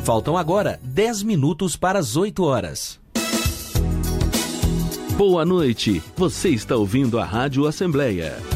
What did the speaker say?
Faltam agora 10 minutos para as 8 horas. Boa noite, você está ouvindo a Rádio Assembleia